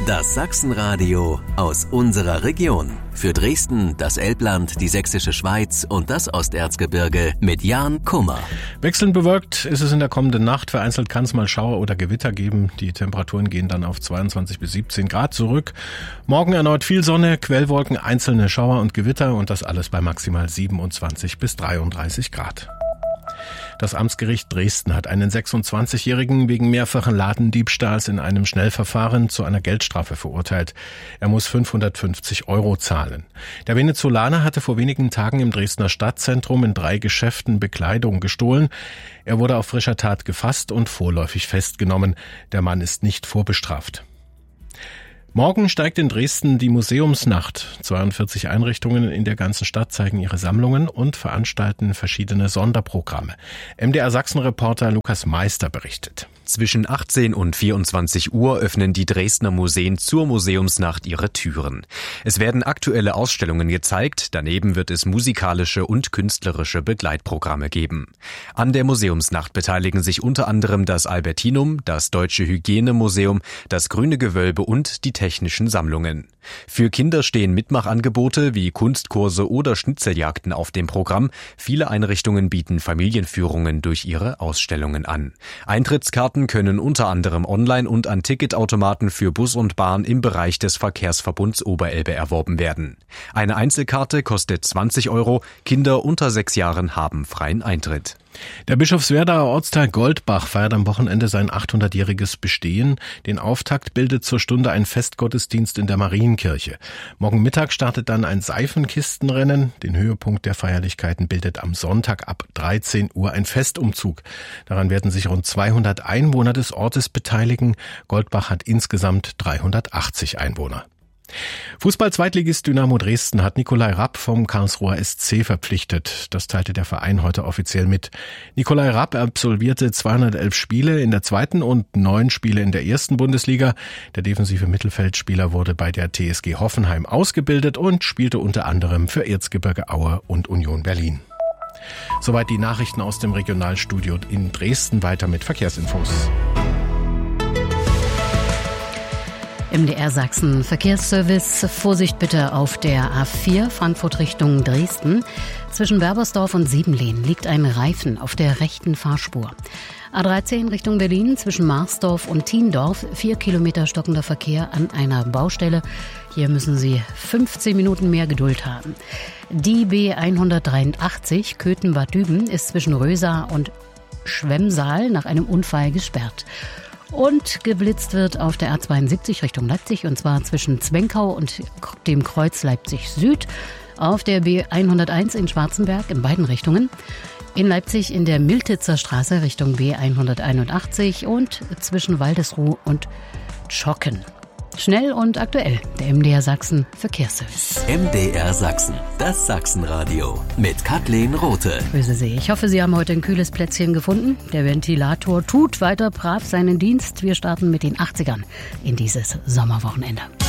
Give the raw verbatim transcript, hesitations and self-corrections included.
Das Sachsenradio aus unserer Region. Für Dresden, das Elbland, die Sächsische Schweiz und das Osterzgebirge mit Jan Kummer. Wechselnd bewölkt ist es in der kommenden Nacht. Vereinzelt kann es mal Schauer oder Gewitter geben. Die Temperaturen gehen dann auf zweiundzwanzig bis siebzehn Grad zurück. Morgen erneut viel Sonne, Quellwolken, einzelne Schauer und Gewitter und das alles bei maximal siebenundzwanzig bis dreiunddreißig Grad. Das Amtsgericht Dresden hat einen sechsundzwanzigjährigen wegen mehrfachen Ladendiebstahls in einem Schnellverfahren zu einer Geldstrafe verurteilt. Er muss fünfhundertfünfzig Euro zahlen. Der Venezolaner hatte vor wenigen Tagen im Dresdner Stadtzentrum in drei Geschäften Bekleidung gestohlen. Er wurde auf frischer Tat gefasst und vorläufig festgenommen. Der Mann ist nicht vorbestraft. Morgen steigt in Dresden die Museumsnacht. zweiundvierzig Einrichtungen in der ganzen Stadt zeigen ihre Sammlungen und veranstalten verschiedene Sonderprogramme. M D R Sachsen-Reporter Lukas Meister berichtet. Zwischen achtzehn und vierundzwanzig Uhr öffnen die Dresdner Museen zur Museumsnacht ihre Türen. Es werden aktuelle Ausstellungen gezeigt, daneben wird es musikalische und künstlerische Begleitprogramme geben. An der Museumsnacht beteiligen sich unter anderem das Albertinum, das Deutsche Hygienemuseum, das Grüne Gewölbe und die technischen Sammlungen. Für Kinder stehen Mitmachangebote wie Kunstkurse oder Schnitzeljagden auf dem Programm. Viele Einrichtungen bieten Familienführungen durch ihre Ausstellungen an. Eintrittskarten können unter anderem online und an Ticketautomaten für Bus und Bahn im Bereich des Verkehrsverbunds Oberelbe erworben werden. Eine Einzelkarte kostet zwanzig Euro, Kinder unter sechs Jahren haben freien Eintritt. Der Bischofswerdaer Ortsteil Goldbach feiert am Wochenende sein achthundertjähriges Bestehen. Den Auftakt bildet zur Stunde ein Festgottesdienst in der Marienkirche. Morgen Mittag startet dann ein Seifenkistenrennen. Den Höhepunkt der Feierlichkeiten bildet am Sonntag ab dreizehn Uhr ein Festumzug. Daran werden sich rund zweihundert Einwohner des Ortes beteiligen. Goldbach hat insgesamt dreihundertachtzig Einwohner. Fußball-Zweitligist Dynamo Dresden hat Nikolai Rapp vom Karlsruher S C verpflichtet. Das teilte der Verein heute offiziell mit. Nikolai Rapp absolvierte zweihundertelf Spiele in der zweiten und neun Spiele in der ersten Bundesliga. Der defensive Mittelfeldspieler wurde bei der T S G Hoffenheim ausgebildet und spielte unter anderem für Erzgebirge Aue und Union Berlin. Soweit die Nachrichten aus dem Regionalstudio in Dresden. Weiter mit Verkehrsinfos. M D R Sachsen Verkehrsservice. Vorsicht bitte auf der A vier Frankfurt Richtung Dresden. Zwischen Werbersdorf und Siebenlehn liegt ein Reifen auf der rechten Fahrspur. A dreizehn Richtung Berlin zwischen Marsdorf und Thiendorf. Vier Kilometer stockender Verkehr an einer Baustelle. Hier müssen Sie fünfzehn Minuten mehr Geduld haben. Die B hundertdreiundachtzig Köthen-Bad Düben ist zwischen Rösa und Schwemmsaal nach einem Unfall gesperrt. Und geblitzt wird auf der A zweiundsiebzig Richtung Leipzig, und zwar zwischen Zwenkau und dem Kreuz Leipzig Süd, auf der B hunderteins in Schwarzenberg in beiden Richtungen, in Leipzig in der Miltitzer Straße Richtung B hunderteinundachtzig und zwischen Waldesruh und Schocken. Schnell und aktuell, der M D R Sachsen Verkehrsservice. M D R Sachsen, das Sachsenradio mit Kathleen Rothe. Grüße Sie. Ich hoffe, Sie haben heute ein kühles Plätzchen gefunden. Der Ventilator tut weiter brav seinen Dienst. Wir starten mit den achtzigern in dieses Sommerwochenende.